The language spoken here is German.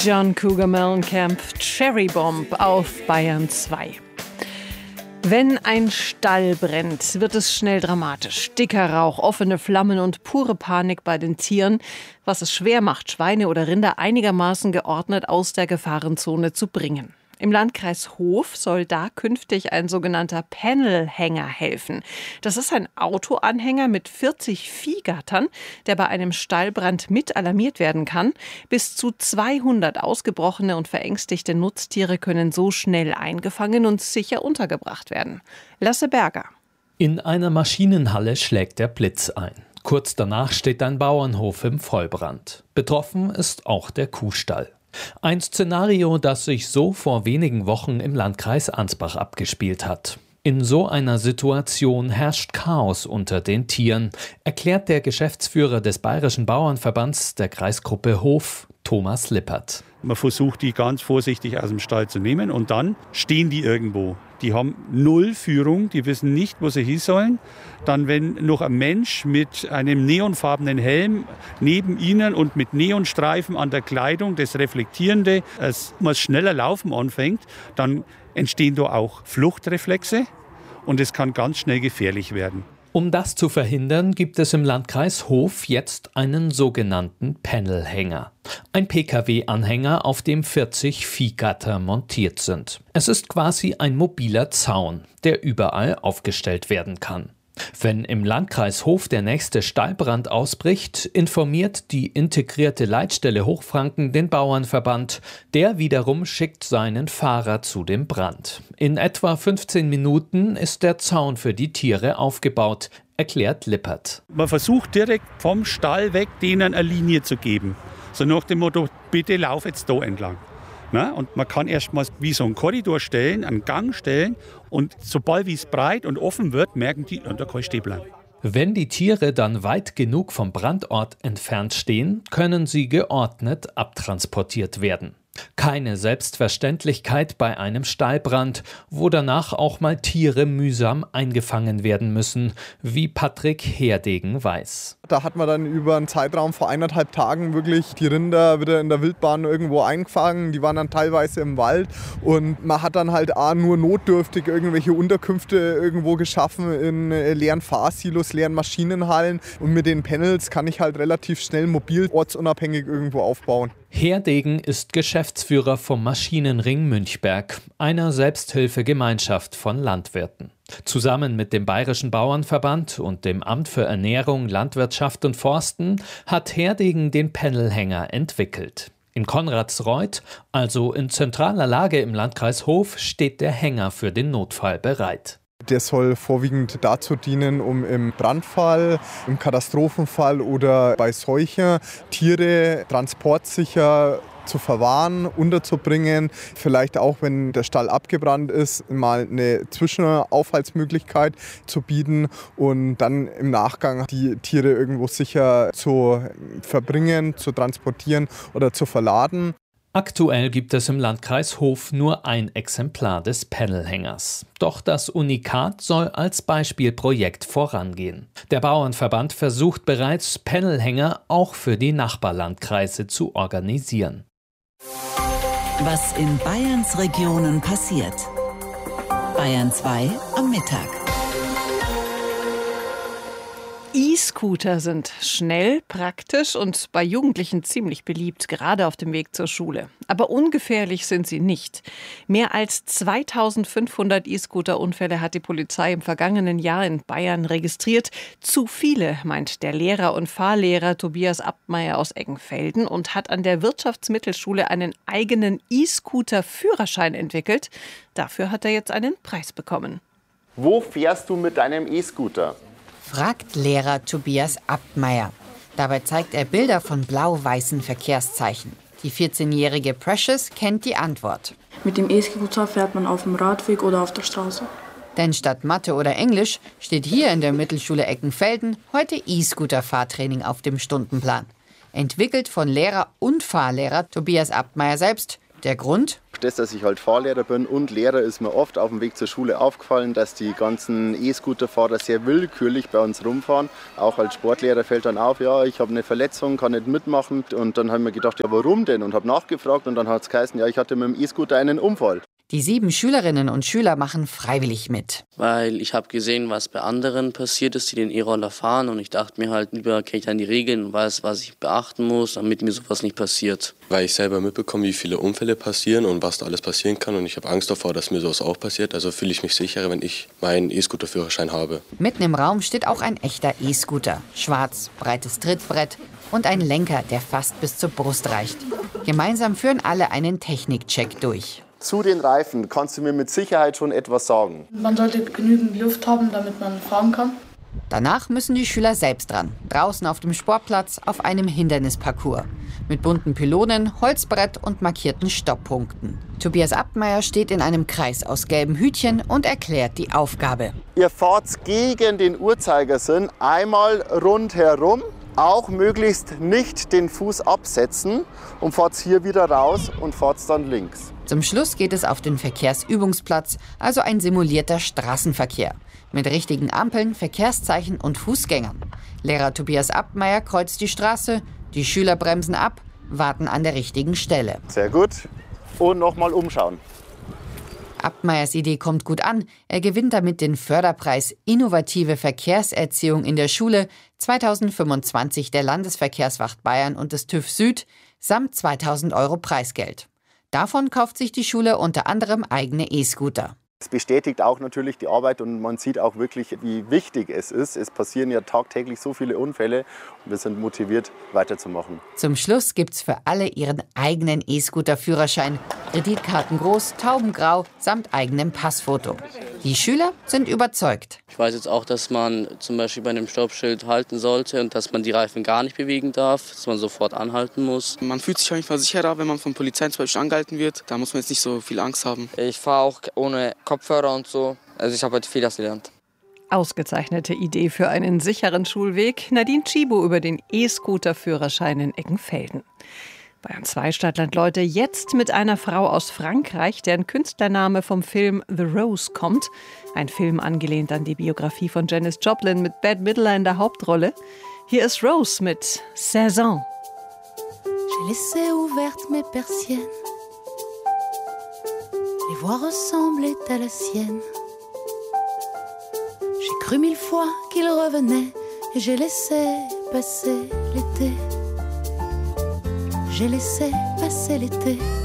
John Cougar Mellencamp, Cherry Bomb auf Bayern 2. Wenn ein Stall brennt, wird es schnell dramatisch. Dicker Rauch, offene Flammen und pure Panik bei den Tieren, was es schwer macht, Schweine oder Rinder einigermaßen geordnet aus der Gefahrenzone zu bringen. Im Landkreis Hof soll da künftig ein sogenannter Panelhänger helfen. Das ist ein Autoanhänger mit 40 Viehgattern, der bei einem Stallbrand mit alarmiert werden kann. Bis zu 200 ausgebrochene und verängstigte Nutztiere können so schnell eingefangen und sicher untergebracht werden. Lasse Berger. In einer Maschinenhalle schlägt der Blitz ein. Kurz danach steht ein Bauernhof im Vollbrand. Betroffen ist auch der Kuhstall. Ein Szenario, das sich so vor wenigen Wochen im Landkreis Ansbach abgespielt hat. In so einer Situation herrscht Chaos unter den Tieren, erklärt der Geschäftsführer des Bayerischen Bauernverbands der Kreisgruppe Hof, Thomas Lippert. Man versucht, die ganz vorsichtig aus dem Stall zu nehmen und dann stehen die irgendwo. Die haben null Führung, die wissen nicht, wo sie hin sollen. Dann, wenn noch ein Mensch mit einem neonfarbenen Helm neben ihnen und mit Neonstreifen an der Kleidung, das Reflektierende, als man schneller laufen anfängt, dann entstehen da auch Fluchtreflexe und es kann ganz schnell gefährlich werden. Um das zu verhindern, gibt es im Landkreis Hof jetzt einen sogenannten Panelhänger. Ein Pkw-Anhänger, auf dem 40 Viehgatter montiert sind. Es ist quasi ein mobiler Zaun, der überall aufgestellt werden kann. Wenn im Landkreis Hof der nächste Stallbrand ausbricht, informiert die integrierte Leitstelle Hochfranken den Bauernverband. Der wiederum schickt seinen Fahrer zu dem Brand. In etwa 15 Minuten ist der Zaun für die Tiere aufgebaut, erklärt Lippert. Man versucht direkt vom Stall weg, denen eine Linie zu geben. So nach dem Motto, bitte lauf jetzt da entlang. Na, und man kann erstmal wie so einen Korridor stellen, einen Gang stellen und sobald es breit und offen wird, merken die, da kann ich stehen bleiben. Wenn die Tiere dann weit genug vom Brandort entfernt stehen, können sie geordnet abtransportiert werden. Keine Selbstverständlichkeit bei einem Stallbrand, wo danach auch mal Tiere mühsam eingefangen werden müssen, wie Patrick Herdegen weiß. Da hat man dann über einen Zeitraum vor 1,5 Tagen wirklich die Rinder wieder in der Wildbahn irgendwo eingefangen. Die waren dann teilweise im Wald und man hat dann halt nur notdürftig irgendwelche Unterkünfte irgendwo geschaffen in leeren Fahrsilos, leeren Maschinenhallen. Und mit den Panels kann ich halt relativ schnell mobil ortsunabhängig irgendwo aufbauen. Herdegen ist Geschäftsführer vom Maschinenring Münchberg, einer Selbsthilfegemeinschaft von Landwirten. Zusammen mit dem Bayerischen Bauernverband und dem Amt für Ernährung, Landwirtschaft und Forsten hat Herdegen den Panelhänger entwickelt. In Konradsreuth, also in zentraler Lage im Landkreis Hof, steht der Hänger für den Notfall bereit. Der soll vorwiegend dazu dienen, um im Brandfall, im Katastrophenfall oder bei Seuchen Tiere transportsicher zu verwahren, unterzubringen. Vielleicht auch, wenn der Stall abgebrannt ist, mal eine Zwischenaufhaltsmöglichkeit zu bieten und dann im Nachgang die Tiere irgendwo sicher zu verbringen, zu transportieren oder zu verladen. Aktuell gibt es im Landkreis Hof nur ein Exemplar des Panelhängers. Doch das Unikat soll als Beispielprojekt vorangehen. Der Bauernverband versucht bereits, Panelhänger auch für die Nachbarlandkreise zu organisieren. Was in Bayerns Regionen passiert. Bayern 2 am Mittag. E-Scooter sind schnell, praktisch und bei Jugendlichen ziemlich beliebt, gerade auf dem Weg zur Schule. Aber ungefährlich sind sie nicht. Mehr als 2500 E-Scooter-Unfälle hat die Polizei im vergangenen Jahr in Bayern registriert. Zu viele, meint der Lehrer und Fahrlehrer Tobias Abtmeier aus Eggenfelden und hat an der Wirtschaftsmittelschule einen eigenen E-Scooter-Führerschein entwickelt. Dafür hat er jetzt einen Preis bekommen. Wo fährst du mit deinem E-Scooter? Fragt Lehrer Tobias Abtmeier. Dabei zeigt er Bilder von blau-weißen Verkehrszeichen. Die 14-jährige Precious kennt die Antwort. Mit dem E-Scooter fährt man auf dem Radweg oder auf der Straße. Denn statt Mathe oder Englisch steht hier in der Mittelschule Eckenfelden heute E-Scooter-Fahrtraining auf dem Stundenplan. Entwickelt von Lehrer und Fahrlehrer Tobias Abtmeier selbst. Der Grund? das, dass ich halt Fahrlehrer bin und Lehrer, ist mir oft auf dem Weg zur Schule aufgefallen, dass die ganzen E-Scooter-Fahrer sehr willkürlich bei uns rumfahren. Auch als Sportlehrer fällt dann auf, ja, ich habe eine Verletzung, kann nicht mitmachen. Und dann haben wir gedacht, ja, warum denn? Und habe nachgefragt und dann hat es geheißen, ja, ich hatte mit dem E-Scooter einen Unfall. Die 7 Schülerinnen und Schüler machen freiwillig mit. Weil ich habe gesehen, was bei anderen passiert ist, die den E-Roller fahren. Und ich dachte mir halt, lieber kenne ich dann die Regeln und weiß, was ich beachten muss, damit mir sowas nicht passiert. Weil ich selber mitbekomme, wie viele Unfälle passieren und was da alles passieren kann. Und ich habe Angst davor, dass mir sowas auch passiert. Also fühle ich mich sicherer, wenn ich meinen E-Scooter-Führerschein habe. Mitten im Raum steht auch ein echter E-Scooter. Schwarz, breites Trittbrett und ein Lenker, der fast bis zur Brust reicht. Gemeinsam führen alle einen Technikcheck durch. Zu den Reifen kannst du mir mit Sicherheit schon etwas sagen. Man sollte genügend Luft haben, damit man fahren kann. Danach müssen die Schüler selbst dran. Draußen auf dem Sportplatz auf einem Hindernisparcours. Mit bunten Pylonen, Holzbrett und markierten Stopppunkten. Tobias Abtmeier steht in einem Kreis aus gelben Hütchen und erklärt die Aufgabe. Ihr fahrt gegen den Uhrzeigersinn einmal rundherum. Auch möglichst nicht den Fuß absetzen und fahrt hier wieder raus und fahrt dann links. Zum Schluss geht es auf den Verkehrsübungsplatz, also ein simulierter Straßenverkehr. Mit richtigen Ampeln, Verkehrszeichen und Fußgängern. Lehrer Tobias Abtmeier kreuzt die Straße, die Schüler bremsen ab, warten an der richtigen Stelle. Sehr gut. Und nochmal umschauen. Abtmeiers Idee kommt gut an. Er gewinnt damit den Förderpreis Innovative Verkehrserziehung in der Schule 2025 der Landesverkehrswacht Bayern und des TÜV Süd samt 2.000 € Preisgeld. Davon kauft sich die Schule unter anderem eigene E-Scooter. Es bestätigt auch natürlich die Arbeit und man sieht auch wirklich, wie wichtig es ist. Es passieren ja tagtäglich so viele Unfälle und wir sind motiviert, weiterzumachen. Zum Schluss gibt's für alle ihren eigenen E-Scooter-Führerschein. Kreditkarten groß, taubengrau samt eigenem Passfoto. Die Schüler sind überzeugt. Ich weiß jetzt auch, dass man zum Beispiel bei einem Stoppschild halten sollte und dass man die Reifen gar nicht bewegen darf, dass man sofort anhalten muss. Man fühlt sich auf jeden Fall sicherer, wenn man von Polizei zum Beispiel angehalten wird. Da muss man jetzt nicht so viel Angst haben. Ich fahre auch ohne Kopfhörer und so. Also ich habe heute viel gelernt. Ausgezeichnete Idee für einen sicheren Schulweg. Nadine Tchibo über den E-Scooter-Führerschein in Eckenfelden. Bayern 2 Stadtland Leute jetzt mit einer Frau aus Frankreich, deren Künstlername vom Film The Rose kommt. Ein Film angelehnt an die Biografie von Janis Joplin mit Bette Midler in der Hauptrolle. Hier ist Rose mit 16 ans. J'ai laissé ouvertes mes persiennes. Les voix ressemblaient à la sienne. J'ai cru 1000 fois qu'il revenait et j'ai laissé passer l'été. J'ai laissé passer l'été.